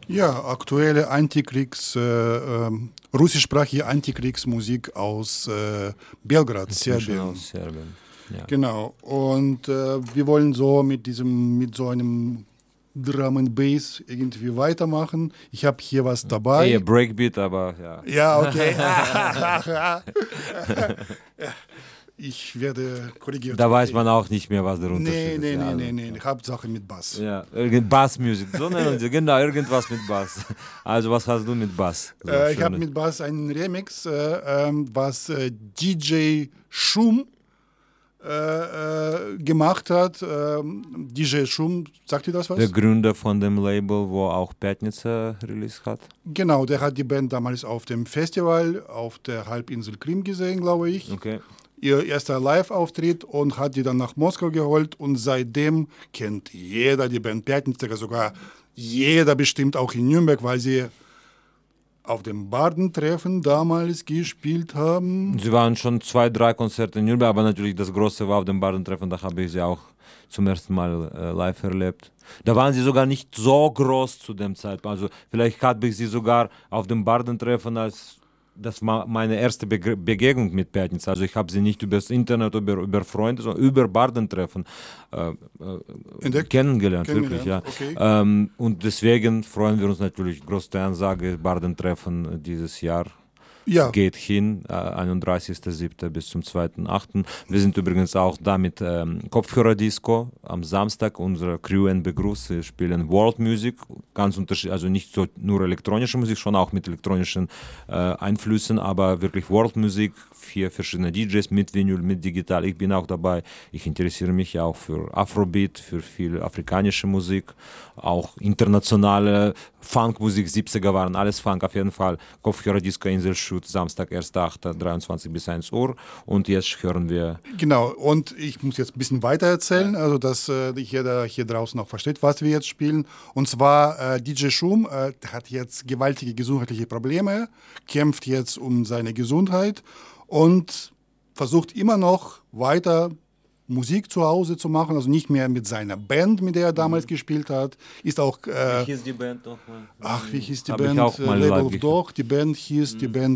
Ja, aktuelle russischsprachige Antikriegsmusik aus Belgrad, Inzwischen Serbien. aus Serbien. Ja. Genau. Und wir wollen so mit so einem Drum and Bass irgendwie weitermachen. Ich habe hier was dabei. Eher Breakbeat, aber ja. Ja, okay. Ich werde korrigiert. Da weiß man auch nicht mehr, was der Unterschied Nee, ist. Ja, also, nee. Hauptsache mit Bass. ja, Bassmusik, so nennen sie, genau, irgendwas mit Bass. Also was hast du mit Bass? So, Ich habe mit Bass einen Remix, was DJ Schum gemacht hat. DJ Schum, sagt dir das was? der Gründer von dem Label, wo auch Pятница released hat. Genau, der hat die Band damals auf dem Festival auf der Halbinsel Krim gesehen, glaube ich. Okay. Ihr erster Live-Auftritt und hat die dann nach Moskau geholt und seitdem kennt jeder die Band Pятница, sogar jeder bestimmt auch in Nürnberg, weil sie auf dem Bardentreffen damals gespielt haben. Sie waren schon 2, 3 Konzerte in Nürnberg, aber natürlich das große war auf dem Bardentreffen, da habe ich sie auch zum ersten Mal live erlebt. Da waren sie sogar nicht so groß zu dem Zeitpunkt. Also vielleicht habe ich sie sogar auf dem Bardentreffen das war meine erste Begegnung mit Pятница. Also ich habe sie nicht übers Internet, über Freunde, sondern über Bardentreffen kennengelernt, wirklich, ja. Okay. Und deswegen freuen wir uns natürlich, große Ansage, Bardentreffen dieses Jahr. Ja. Geht hin, 31.07. bis zum 2.08. Wir sind übrigens auch da mit Kopfhörerdisco am Samstag. Unsere Crew NB Gruß, wir spielen World Music, ganz unterschiedlich, also nicht so nur elektronische Musik, schon auch mit elektronischen Einflüssen, aber wirklich World Music, 4 verschiedene DJs mit Vinyl, mit Digital. Ich bin auch dabei. Ich interessiere mich auch für Afrobeat, für viel afrikanische Musik, auch internationale Funkmusik, 70er waren alles Funk auf jeden Fall. Kopfhörerdisco Inselschutz, Samstag, 1.8., 23 bis 1 Uhr. Und jetzt hören wir... Genau, und ich muss jetzt ein bisschen weiter erzählen, also dass jeder hier draußen auch versteht, was wir jetzt spielen. Und zwar DJ Schum hat jetzt gewaltige gesundheitliche Probleme, kämpft jetzt um seine Gesundheit und versucht immer noch weiter Musik zu Hause zu machen, also nicht mehr mit seiner Band, mit der er damals gespielt hat. Ist auch. Wie hieß die Band nochmal? Ach, wie hieß die Hab Band? ich auch mal Label live of Dog. Die Band hieß.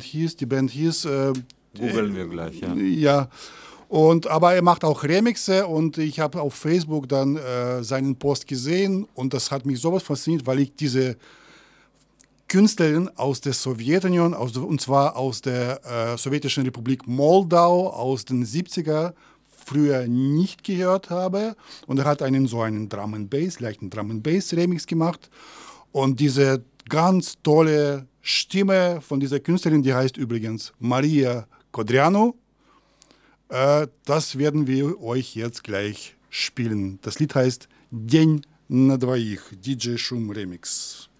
Googeln wir gleich, ja. Ja. Aber er macht auch Remixe und ich habe auf Facebook dann seinen Post gesehen und das hat mich sowas fasziniert, weil ich diese Künstlerin aus der Sowjetunion, und zwar aus der sowjetischen Republik Moldau aus den 70er früher nicht gehört habe. Und er hat einen leichten Drum and Bass Remix gemacht. Und diese ganz tolle Stimme von dieser Künstlerin, die heißt übrigens Maria Codreanu, das werden wir euch jetzt gleich spielen. Das Lied heißt День на двоих, DJ Schum Remix.